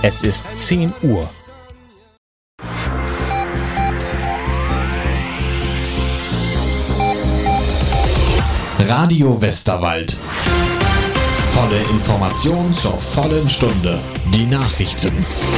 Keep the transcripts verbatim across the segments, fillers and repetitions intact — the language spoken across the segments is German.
Es ist zehn Uhr. Radio Westerwald. Volle Information zur vollen Stunde. Die Nachrichten.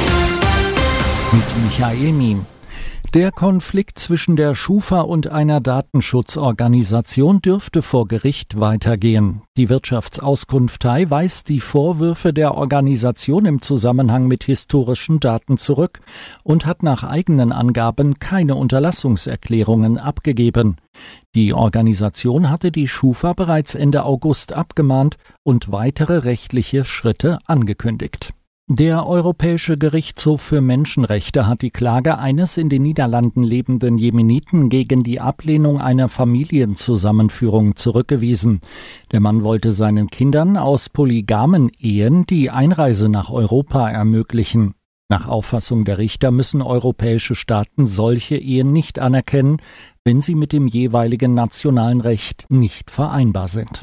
Mit Michael Miem. Der Konflikt zwischen der Schufa und einer Datenschutzorganisation dürfte vor Gericht weitergehen. Die Wirtschaftsauskunftei weist die Vorwürfe der Organisation im Zusammenhang mit historischen Daten zurück und hat nach eigenen Angaben keine Unterlassungserklärungen abgegeben. Die Organisation hatte die Schufa bereits Ende August abgemahnt und weitere rechtliche Schritte angekündigt. Der Europäische Gerichtshof für Menschenrechte hat die Klage eines in den Niederlanden lebenden Jemeniten gegen die Ablehnung einer Familienzusammenführung zurückgewiesen. Der Mann wollte seinen Kindern aus polygamen Ehen die Einreise nach Europa ermöglichen. Nach Auffassung der Richter müssen europäische Staaten solche Ehen nicht anerkennen, wenn sie mit dem jeweiligen nationalen Recht nicht vereinbar sind.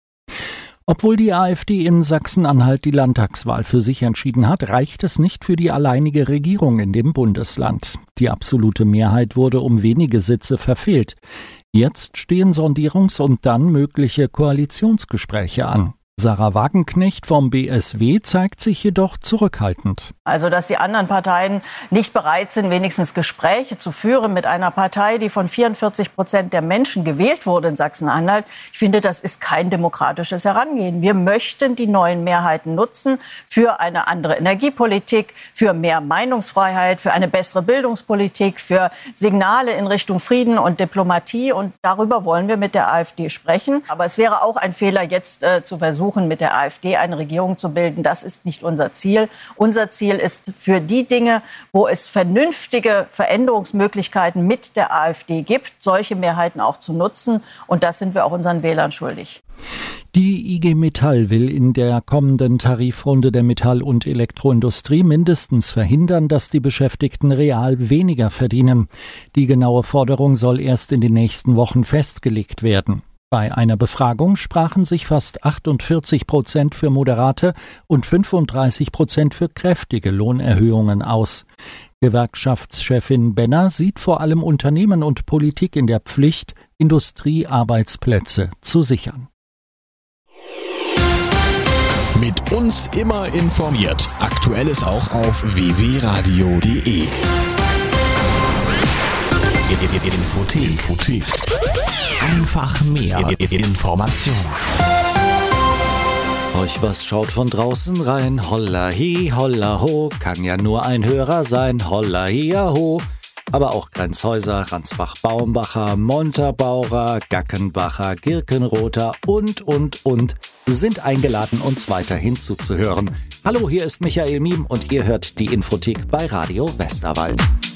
Obwohl die AfD in Sachsen-Anhalt die Landtagswahl für sich entschieden hat, reicht es nicht für die alleinige Regierung in dem Bundesland. Die absolute Mehrheit wurde um wenige Sitze verfehlt. Jetzt stehen Sondierungs- und dann mögliche Koalitionsgespräche an. Sarah Wagenknecht vom B S W zeigt sich jedoch zurückhaltend. Also, dass die anderen Parteien nicht bereit sind, wenigstens Gespräche zu führen mit einer Partei, die von vierundvierzig Prozent der Menschen gewählt wurde in Sachsen-Anhalt. Ich finde, das ist kein demokratisches Herangehen. Wir möchten die neuen Mehrheiten nutzen für eine andere Energiepolitik, für mehr Meinungsfreiheit, für eine bessere Bildungspolitik, für Signale in Richtung Frieden und Diplomatie. Und darüber wollen wir mit der AfD sprechen. Aber es wäre auch ein Fehler, jetzt äh, zu versuchen, mit der AfD eine Regierung zu bilden. Das ist nicht unser Ziel. Unser Ziel ist für die Dinge, wo es vernünftige Veränderungsmöglichkeiten mit der AfD gibt, solche Mehrheiten auch zu nutzen. Und das sind wir auch unseren Wählern schuldig. Die I G Metall will in der kommenden Tarifrunde der Metall- und Elektroindustrie mindestens verhindern, dass die Beschäftigten real weniger verdienen. Die genaue Forderung soll erst in den nächsten Wochen festgelegt werden. Bei einer Befragung sprachen sich fast achtundvierzig Prozent für moderate und fünfunddreißig Prozent für kräftige Lohnerhöhungen aus. Gewerkschaftschefin Benner sieht vor allem Unternehmen und Politik in der Pflicht, Industriearbeitsplätze zu sichern. Mit uns immer informiert. Aktuelles auch auf w w radio punkt d e. Infothek. Infothek. Einfach mehr Information. Euch was schaut von draußen rein, holla hi, holla ho, kann ja nur ein Hörer sein, holla hi, ja ho. Aber auch Grenzhäuser, Ransbach-Baumbacher, Montabaur, Gackenbacher, Girkenrother und, und, und sind eingeladen, uns weiterhin zuzuhören. Hallo, hier ist Michael Miem und ihr hört die Infothek bei Radio Westerwald.